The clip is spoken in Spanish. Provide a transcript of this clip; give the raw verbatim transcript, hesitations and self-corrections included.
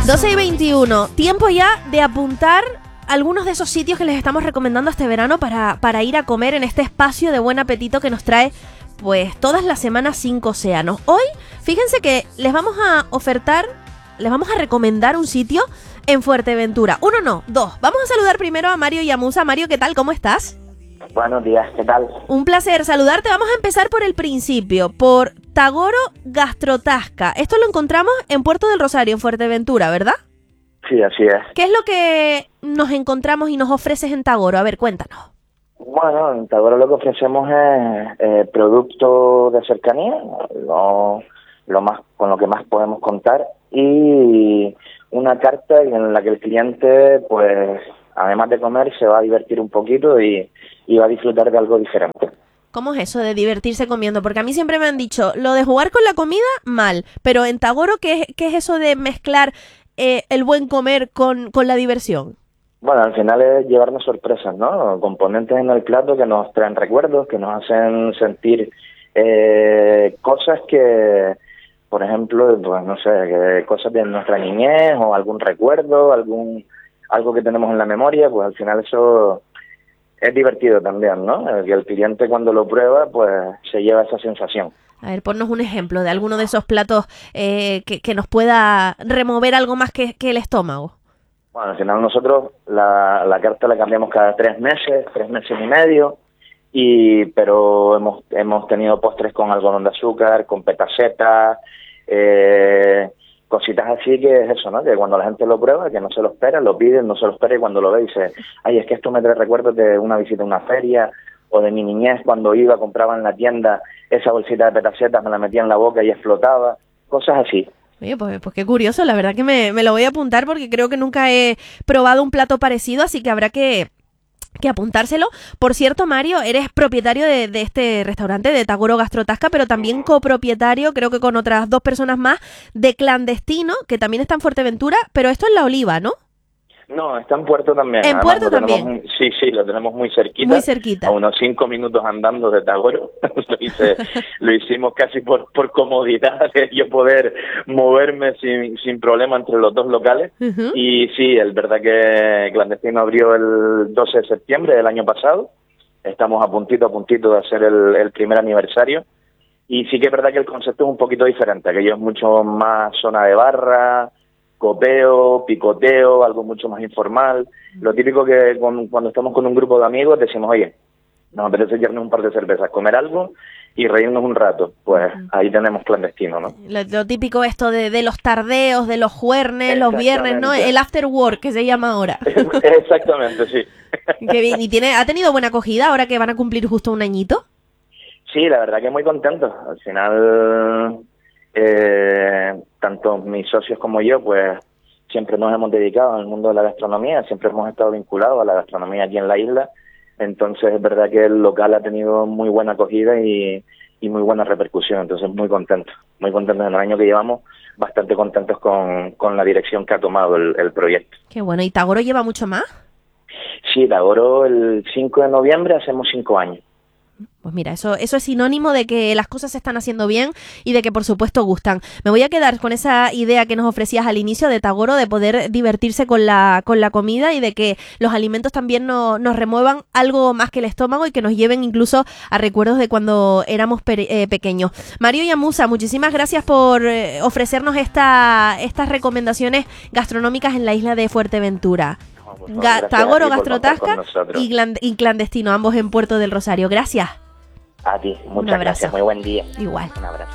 doce y veintiuno, tiempo ya de apuntar algunos de esos sitios que les estamos recomendando este verano para, para ir a comer en este espacio de buen apetito que nos trae pues todas las semanas cinco océanos. Hoy, fíjense que les vamos a ofertar, les vamos a recomendar un sitio en Fuerteventura. Uno no, dos. Vamos a saludar primero a Mario Llamusa. Mario, ¿qué tal? ¿Cómo estás? Buenos días, ¿qué tal? Un placer saludarte. Vamos a empezar por el principio, por Tagoro Gastrotasca. Esto lo encontramos en Puerto del Rosario, en Fuerteventura, ¿verdad? Sí, así es. ¿Qué es lo que nos encontramos y nos ofreces en Tagoro? A ver, cuéntanos. Bueno, en Tagoro lo que ofrecemos es eh, producto de cercanía, lo, lo más con lo que más podemos contar, y una carta en la que el cliente, pues, además de comer, se va a divertir un poquito y, y va a disfrutar de algo diferente. ¿Cómo es eso de divertirse comiendo? Porque a mí siempre me han dicho, lo de jugar con la comida, mal. Pero en Tagoro, ¿qué, qué es eso de mezclar eh, el buen comer con, con la diversión? Bueno, al final es llevarnos sorpresas, ¿no? Componentes en el plato que nos traen recuerdos, que nos hacen sentir eh, cosas que, por ejemplo, pues no sé, que cosas de nuestra niñez o algún recuerdo, algún algo que tenemos en la memoria, pues al final eso es divertido también, ¿no? Que el cliente cuando lo prueba, pues se lleva esa sensación. A ver, ponnos un ejemplo de alguno de esos platos eh, que, que nos pueda remover algo más que, que el estómago. Bueno, al final nosotros la, la carta la cambiamos cada tres meses, tres meses y medio, y pero hemos hemos tenido postres con algodón de azúcar, con petaceta, eh, cositas así, que es eso, ¿no? Que cuando la gente lo prueba, que no se lo espera, lo pide, no se lo espera, y cuando lo ve dice, ay, es que esto me trae recuerdos de una visita a una feria, o de mi niñez cuando iba, compraba en la tienda esa bolsita de petacetas, me la metía en la boca y explotaba, cosas así. Oye, pues, pues qué curioso, la verdad que me, me lo voy a apuntar porque creo que nunca he probado un plato parecido, así que habrá que, que apuntárselo. Por cierto, Mario, eres propietario de, de este restaurante, de Tagoro Gastrotasca, pero también copropietario, creo que con otras dos personas más, de Clandestino, que también está en Fuerteventura, pero esto es La Oliva, ¿no? No, está en Puerto también. ¿En Además, Puerto también? Muy, sí, sí, lo tenemos muy cerquita. Muy cerquita. A unos cinco minutos andando de Tagoro. lo, hice, lo hicimos casi por, por comodidad, de yo poder moverme sin, sin problema entre los dos locales. Uh-huh. Y sí, es verdad que Clandestino abrió el doce de septiembre del año pasado. Estamos a puntito, a puntito de hacer el, el primer aniversario. Y sí que es verdad que el concepto es un poquito diferente. Aquello es mucho más zona de barra, copeo, picoteo, algo mucho más informal. Lo típico que con, cuando estamos con un grupo de amigos decimos, oye, nos apetece echarnos un par de cervezas, comer algo y reírnos un rato. Pues uh-huh. Ahí tenemos Clandestino, ¿no? Lo, lo típico esto de, de los tardeos, de los juernes, los viernes, ¿no? El after work, que se llama ahora. Exactamente, sí. Qué bien. ¿Y tiene, ha tenido buena acogida ahora que van a cumplir justo un añito? Sí, la verdad que muy contento. Al final, eh, tanto mis socios como yo, pues siempre nos hemos dedicado al mundo de la gastronomía, siempre hemos estado vinculados a la gastronomía aquí en la isla. Entonces es verdad que el local ha tenido muy buena acogida y, y muy buena repercusión, entonces muy contento, muy contento en el año que llevamos, bastante contentos con, con la dirección que ha tomado el, el proyecto. Qué bueno. ¿Y Tagoro lleva mucho más? Sí, Tagoro el cinco de noviembre hacemos cinco años. Pues mira, eso, eso es sinónimo de que las cosas se están haciendo bien y de que por supuesto gustan. Me voy a quedar con esa idea que nos ofrecías al inicio de Tagoro, de poder divertirse con la, con la comida y de que los alimentos también no, nos remuevan algo más que el estómago y que nos lleven incluso a recuerdos de cuando éramos pe- eh, pequeños. Mario Llamusa, muchísimas gracias por eh, ofrecernos esta, estas recomendaciones gastronómicas en la isla de Fuerteventura. Ga- Tagoro Gastrotasca y, Gland- y Clandestino, ambos en Puerto del Rosario. Gracias. A ti, muchas gracias. Muy buen día. Igual. Un abrazo.